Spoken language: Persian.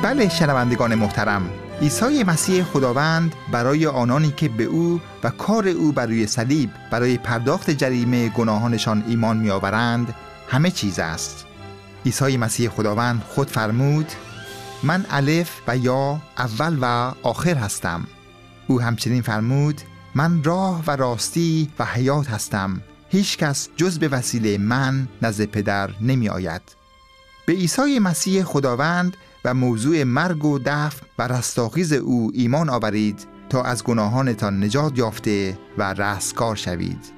بله شنوندگان محترم، عیسی مسیح خداوند برای آنانی که به او و کار او بر روی صلیب برای پرداخت جریمه گناهانشان ایمان می‌آورند همه چیز است. عیسی مسیح خداوند خود فرمود: من الف و یا، اول و آخر هستم. او همچنین فرمود: من راه و راستی و حیات هستم، هیچ کس جز به وسیله من نزد پدر نمی آید. به عیسی مسیح خداوند و موضوع مرگ و دفن و رستاخیز او ایمان آورید تا از گناهانتان نجات یافته و رستگار شوید.